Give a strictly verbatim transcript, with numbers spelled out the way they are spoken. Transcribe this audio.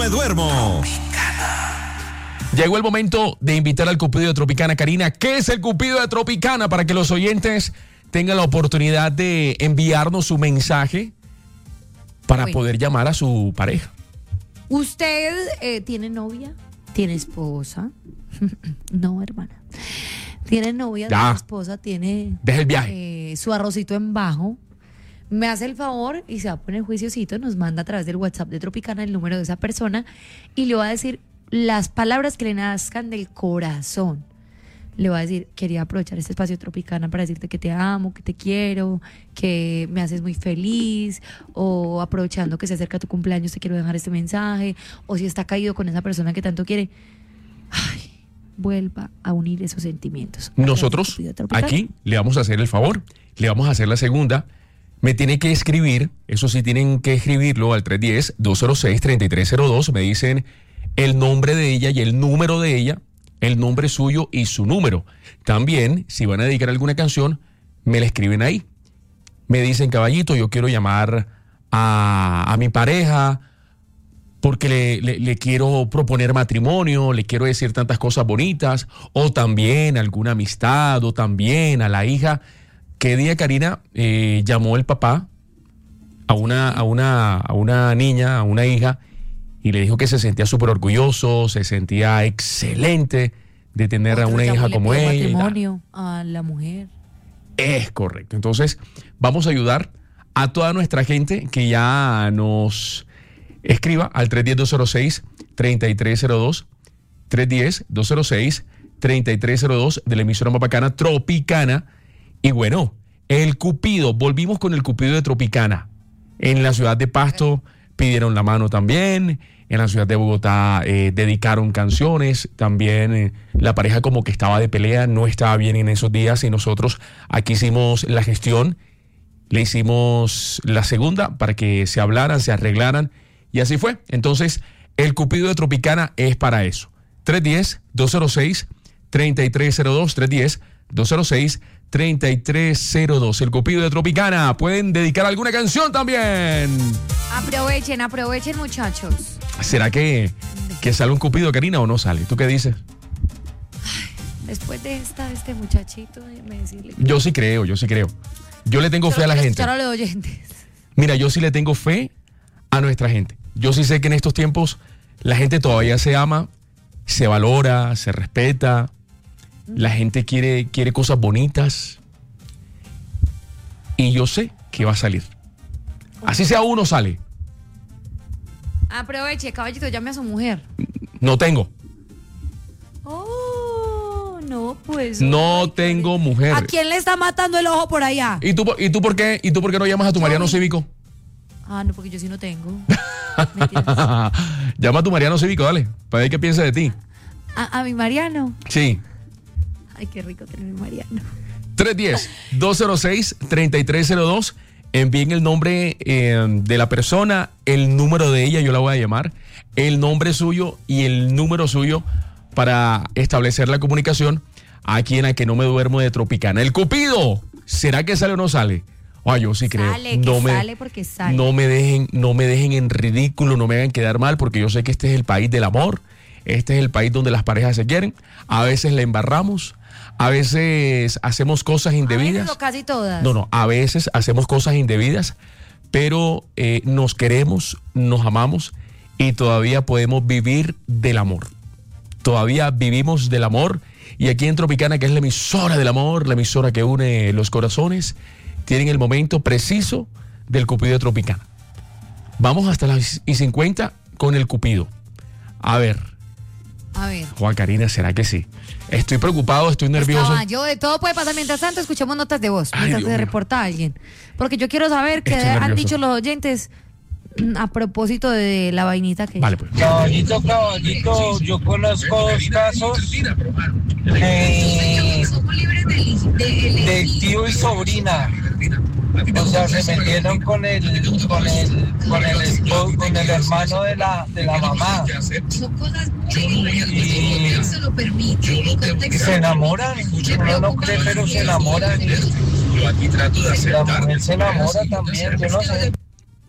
me duermo. Llegó el momento de invitar al Cupido de Tropicana. Karina, ¿qué es el Cupido de Tropicana? Para que los oyentes tengan la oportunidad de enviarnos su mensaje para Bueno. poder llamar a su pareja. ¿Usted eh, tiene novia? ¿Tiene esposa? No, hermana. ¿Tiene novia? Ya. ¿Tiene esposa? ¿Tiene Deja el viaje. eh, su arrocito en bajo? Me hace el favor y se va a poner juiciosito, nos manda a través del WhatsApp de Tropicana el número de esa persona y le va a decir las palabras que le nazcan del corazón. Le va a decir, quería aprovechar este espacio Tropicana para decirte que te amo, que te quiero, que me haces muy feliz, o aprovechando que se acerca tu cumpleaños te quiero dejar este mensaje, o si está caído con esa persona que tanto quiere, ay, vuelva a unir esos sentimientos. Nosotros aquí le vamos a hacer el favor, le vamos a hacer la segunda. Me tiene que escribir, eso sí tienen que escribirlo al tres uno cero, dos cero seis, tres tres cero dos. Me dicen el nombre de ella y el número de ella, el nombre suyo y su número. También, si van a dedicar alguna canción, me la escriben ahí. Me dicen, caballito, yo quiero llamar a, a mi pareja porque le, le, le quiero proponer matrimonio, le quiero decir tantas cosas bonitas, o también alguna amistad, o también a la hija. ¿Qué día, Karina, eh, llamó el papá a una, a, una, a una niña, a una hija, y le dijo que se sentía súper orgulloso, se sentía excelente de tener a una hija como ella? Matrimonio a la mujer. Es correcto. Entonces, vamos a ayudar a toda nuestra gente que ya nos escriba al tres uno cero, dos cero seis, tres tres cero dos, tres uno cero, dos cero seis, tres tres cero dos de la emisora más bacana Tropicana. Y bueno, el Cupido, volvimos con el Cupido de Tropicana. En la ciudad de Pasto pidieron la mano también. En la ciudad de Bogotá eh, dedicaron canciones. También eh, la pareja como que estaba de pelea, no estaba bien en esos días. Y nosotros aquí hicimos la gestión. Le hicimos la segunda para que se hablaran, se arreglaran. Y así fue. Entonces, el Cupido de Tropicana es para eso. tres uno cero, dos cero seis, tres tres cero dos. tres uno cero, dos cero seis, tres tres cero dos. El Cupido de Tropicana. Pueden dedicar alguna canción también. Aprovechen, aprovechen, muchachos. ¿Será que, que sale un Cupido, Karina, o no sale? ¿Tú qué dices? Después de esta, este muchachito, déjeme decirle. Yo sí creo, yo sí creo. Yo le tengo Solo fe a la quiero gente. escuchar a los oyentes. Mira, yo sí le tengo fe a nuestra gente. Yo sí sé que en estos tiempos la gente todavía se ama, se valora, se respeta. La gente quiere, quiere cosas bonitas. Y yo sé que va a salir. Así sea uno, sale. Aproveche, caballito, llame a su mujer. No tengo. Oh, no, pues. No ay, tengo qué- mujer. ¿A quién le está matando el ojo por allá? ¿Y tú, y tú por qué? ¿Y tú por qué no llamas a tu Mariano Cívico? Ah, no, porque yo sí no tengo. Mentiras. Llama a tu Mariano Cívico, dale, para ver qué piensa de ti. A, a mi Mariano. Sí. Ay, qué rico tener mi Mariano. tres uno cero, dos cero seis, tres tres cero dos. Envíen el nombre eh, de la persona, el número de ella, yo la voy a llamar, el nombre suyo y el número suyo para establecer la comunicación aquí en A Que No Me Duermo de Tropicana. El Cupido, ¿será que sale o no sale? Ay, yo sí creo. Sale, que no me, sale porque sale. No me dejen, no me dejen en ridículo, no me hagan quedar mal, porque yo sé que este es el país del amor, este es el país donde las parejas se quieren. A veces la embarramos, a veces hacemos cosas indebidas. A veces o casi todas. No, no, a veces hacemos cosas indebidas, pero eh, nos queremos, nos amamos y todavía podemos vivir del amor. Todavía vivimos del amor. Y aquí en Tropicana, que es la emisora del amor, la emisora que une los corazones, tienen el momento preciso del Cupido de Tropicana. Vamos hasta las y cincuenta con el Cupido. A ver. A ver. Juan, Karina, ¿será que sí? Estoy preocupado, estoy nervioso. Estaba yo, de todo puede pasar. Mientras tanto, escuchemos notas de voz. Ay, Mientras Dios se mío. reporta a alguien. Porque yo quiero saber qué Estoy han nervioso. dicho los oyentes mm, a propósito de la vainita que... Vale, pues. Caballito, caballito, yo conozco dos casos de, de tío y sobrina. O sea, se metieron con el, con el, con el esposo, con el hermano de la, de la mamá. Y, y se enamoran. Uno no cree, pero se enamoran. Y la mujer se enamora también, yo no sé.